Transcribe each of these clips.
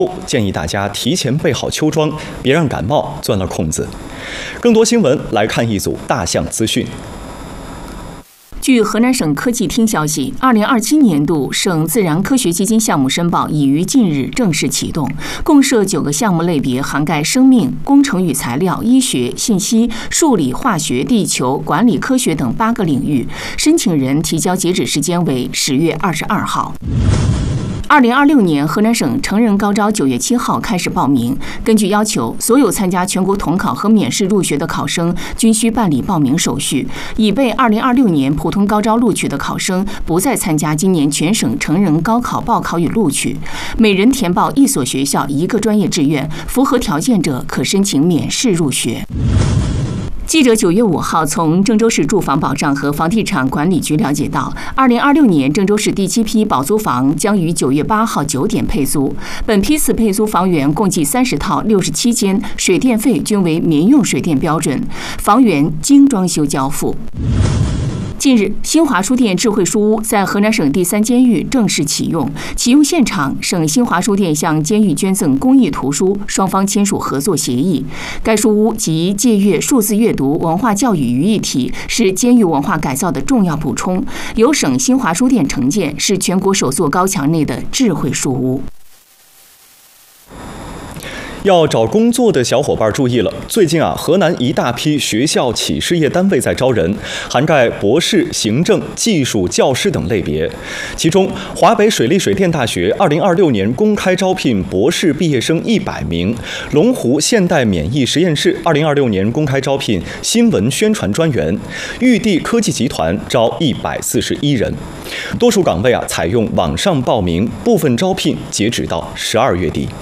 建议大家提前备好秋装，别让感冒钻了空子。更多新闻来看一组大象资讯。 据河南省科技厅消息，2027年度省自然科学基金项目申报已于近日正式启动，共设9个项目类别，涵盖生命、工程与材料、医学、信息、数理化学、地球、管理科学等8个领域。申请人提交截止时间为10月22号。2026年河南省成人高招9月7号开始报名。根据要求，所有参加全国统考和免试入学的考生均需办理报名手续。已被2026年普通高招录取的考生不再参加今年全省成人高考报考与录取。每人填报1所学校1个专业志愿，符合条件者可申请免试入学。记者9月5号从郑州市住房保障和房地产管理局了解到，2026年郑州市第7批保租房将于9月8号9点配租。本批次配租房源共计30套67间，水电费均为民用水电标准，房源经装修交付。近日，新华书店智慧书屋在河南省第3监狱正式启用。启用现场，省新华书店向监狱捐赠公益图书，双方签署合作协议。该书屋集借阅数字阅读、文化教育于一体，是监狱文化改造的重要补充。由省新华书店承建，是全国首座高墙内的智慧书屋。 要找工作的小伙伴注意了，最近河南一大批学校企事业单位在招人，涵盖博士、行政、技术、教师等类别。其中，华北水利水电大学2026年公开招聘博士毕业生100名，龙湖现代免疫实验室2026年公开招聘新闻宣传专员，玉帝科技集团招141人。多数岗位采用网上报名，部分招聘截止到12月底。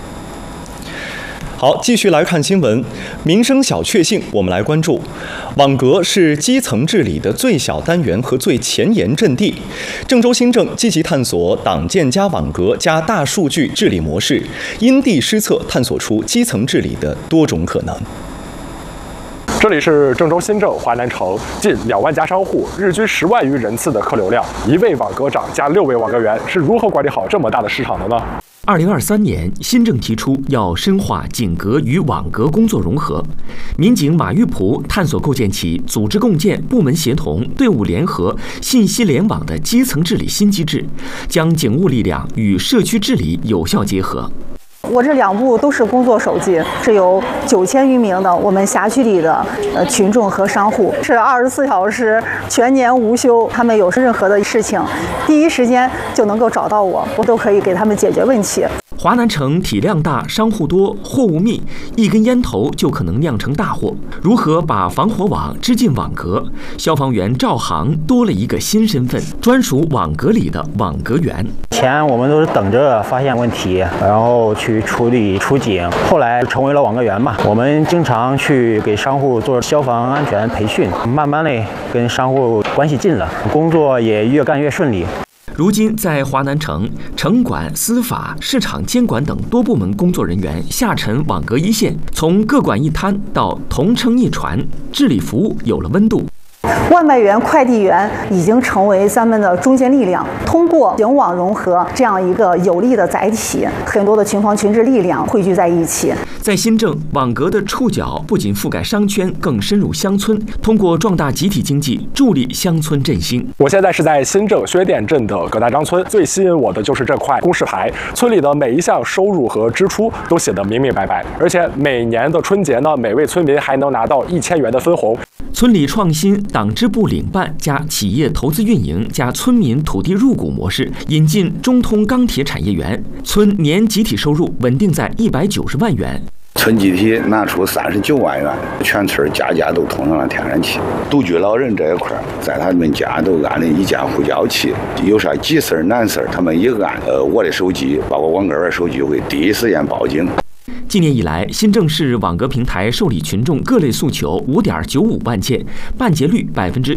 好，继续来看新闻。民生小确幸，我们来关注。网格是基层治理的最小单元和最前沿阵地。郑州新政积极探索党建加网格加大数据治理模式，因地施策，探索出基层治理的多种可能。 这里是郑州新政华南城，近2万家商户，日均10万余人次的客流量，1位网格长加6位网格员，是如何管理好这么大的市场的呢 ？2023年，新政提出要深化警格与网格工作融合。民警马玉璞探索构建起组织共建、部门协同、队伍联合、信息联网的基层治理新机制，将警务力量与社区治理有效结合。 我这2部都是工作手机，是有9000余名的我们辖区里的群众和商户，是24小时全年无休。他们有任何的事情，第一时间就能够找到我，我都可以给他们解决问题。 华南城体量大、商户多、货物密，一根烟头就可能酿成大祸。如何把防火网织进网格？消防员赵航多了一个新身份，专属网格里的网格员。 前我们都是等着发现问题，然后去处理出警，后来成为了网格员嘛。我们经常去给商户做消防安全培训，慢慢的跟商户关系近了，工作也越干越顺利。 如今，在华南城，城管、司法、市场监管等多部门工作人员下沉网格一线，从各管一摊到同称一传，治理服务有了温度。 外卖员、快递员已经成为咱们的中坚力量，通过警网融合这样一个有力的载体，很多的群防群治力量汇聚在一起。 在新政，网格的触角不仅覆盖商圈，更深入乡村，通过壮大集体经济，助力乡村振兴。 我现在是在新郑薛店镇的葛大张村，最吸引我的就是这块公示牌，村里的每一项收入和支出都写得明明白白，而且每年的春节呢，每位村民还能拿到1000元的分红。 村里创新党支部领办加企业投资运营加村民土地入股模式，引进中通钢铁产业园，村年集体收入稳定在190万元。 村集体拿出39万元，全村家家都通上了天然气。独居老人这一块，在他们家都安了1家呼叫器，有啥急事难事，他们一按我的手机，包括网格员手机，会第一时间报警。 今年以来，新郑市网格平台受理群众各类诉求5.95万件，办结率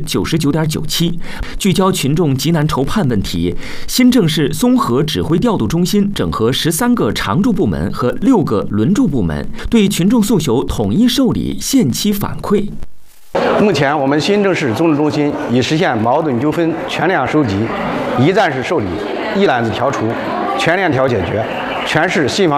99.97%，聚焦群众急难愁盼问题。新郑市综合指挥调度中心整合13个常驻部门和6个轮驻部门，对群众诉求统一受理，限期反馈。 目前，我们新郑市综治中心已实现矛盾纠纷全量收集、一站式受理、一揽子调除、全链条解决，全市信访